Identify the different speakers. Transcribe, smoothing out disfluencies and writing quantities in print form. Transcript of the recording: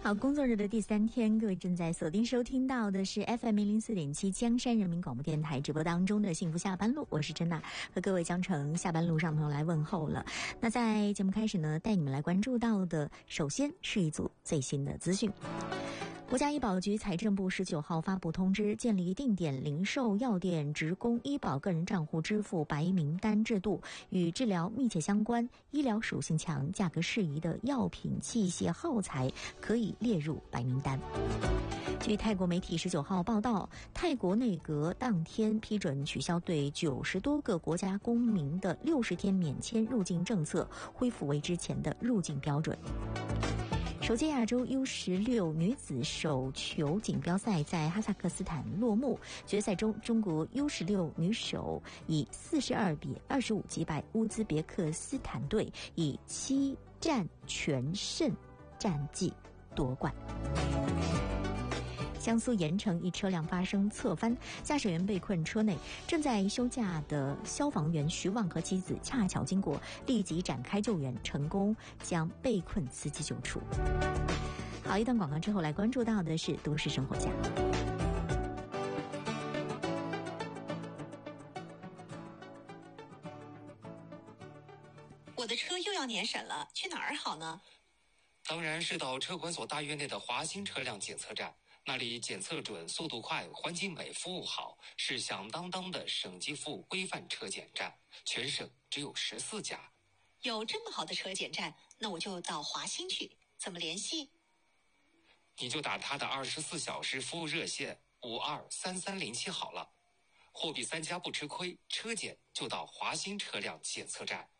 Speaker 1: 好，工作日的第3天，各位正在锁定收听到的是 FM104.7 江山人民广播电台直播当中的幸福下班路，我是珍娜，和各位江城下班路上朋友来问候了。那在节目开始呢，带你们来关注到的，首先是一组最新的资讯。国家医保局财政部19号发布通知，建立定点零售药店职工医保个人账户支付白名单制度，与治疗密切相关、医疗属性强、价格适宜的药品、器械、耗材可以列入白名单。据泰国媒体19号报道，泰国内阁当天批准取消对90多个国家公民的60天免签入境政策，恢复为之前的入境标准。首届亚洲 U16 女子手球锦标赛在哈萨克斯坦落幕，决赛中中国 U16 女手以42-25击败乌兹别克斯坦队，以7战全胜战绩夺冠。江苏盐城一车辆发生侧翻，驾驶员被困车内，正在休假的消防员徐旺和妻子恰巧经过，立即展开救援，成功将被困司机救出。好，一段广告之后，来关注到的是都市生活家。
Speaker 2: 我的车又要年审了，去哪儿好呢？
Speaker 3: 当然是到车管所大院内的华新车辆检测站，那里检测准、速度快、环境美、服务好，是响当当的省级服务规范车检站，全省只有14家。
Speaker 2: 有这么好的车检站，那我就到华新去，怎么联系？
Speaker 3: 你就打他的24小时服务热线523307好了。货比三家不吃亏，车检就到华新车辆检测站。